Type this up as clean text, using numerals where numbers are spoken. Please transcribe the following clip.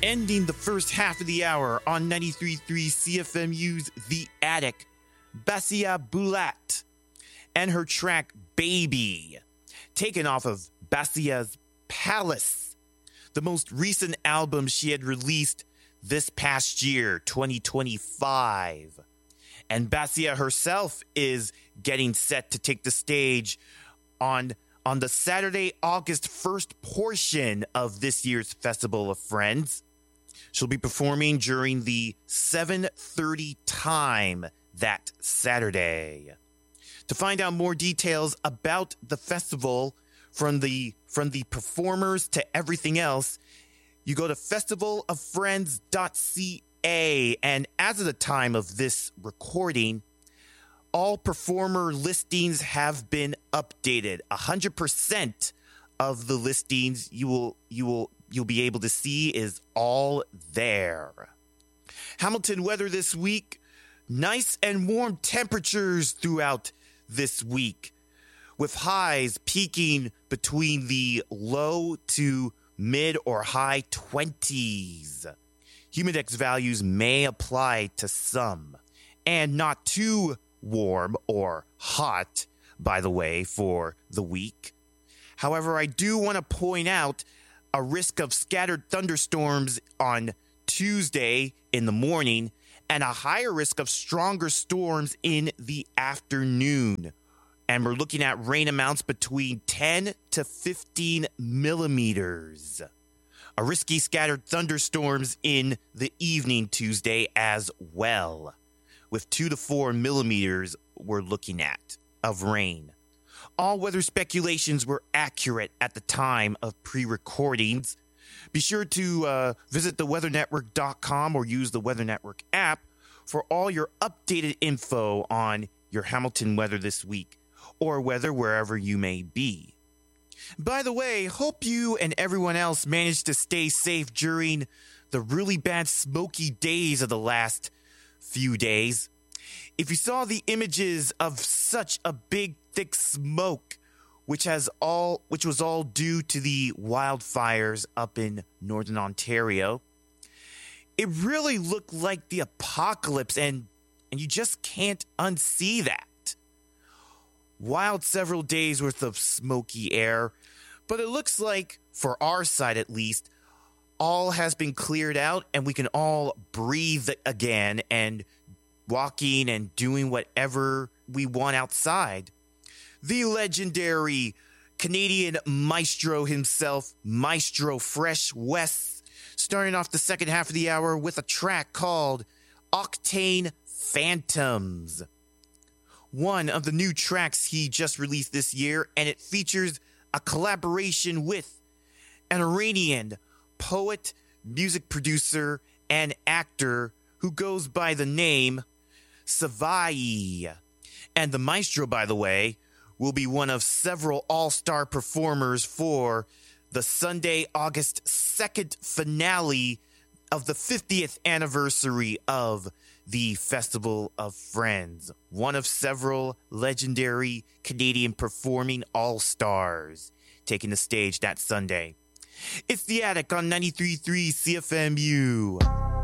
Ending the first half of the hour on 93.3 CFMU's The Attic, Basia Bulat and her track Baby, taken off of Basia's Palace, the most recent album she had released this past year, 2025. And Basia herself is getting set to take the stage on the Saturday, August 1st portion of this year's Festival of Friends. She'll be performing during the 7:30 time that Saturday. To find out more details about the festival, from the performers to everything else, you go to festivaloffriends.ca. And as of the time of this recording, all performer listings have been updated. 100% of the listings you'll be able to see is all there. Hamilton weather this week: nice and warm temperatures throughout this week, with highs peaking between the low to mid or high 20s. Humidex values may apply to some, and not too warm or hot, by the way, for the week. However, I do want to point out a risk of scattered thunderstorms on Tuesday in the morning and a higher risk of stronger storms in the afternoon. And we're looking at rain amounts between 10 to 15 millimeters. A risky scattered thunderstorms in the evening Tuesday as well, with 2 to 4 millimeters we're looking at of rain. All weather speculations were accurate at the time of pre-recordings. Be sure to visit theweathernetwork.com or use the Weather Network app for all your updated info on your Hamilton weather this week, or weather wherever you may be. By the way, hope you and everyone else managed to stay safe during the really bad smoky days of the last few days. If you saw the images of such a big thick smoke, which was all due to the wildfires up in northern Ontario, it really looked like the apocalypse, and you just can't unsee that. Wild several days worth of smoky air, but it looks like, for our side at least, all has been cleared out and we can all breathe again and walking and doing whatever we want outside. The legendary Canadian maestro himself, Maestro Fresh Wes, starting off the second half of the hour with a track called Octane Phantoms. One of the new tracks he just released this year, and it features a collaboration with an Iranian poet, music producer, and actor who goes by the name Savai. And the maestro, by the way, will be one of several all-star performers for the Sunday, August 2nd finale of the 50th anniversary of the Festival of Friends. One of several legendary Canadian performing all-stars taking the stage that Sunday. It's The Attic on 93.3 CFMU.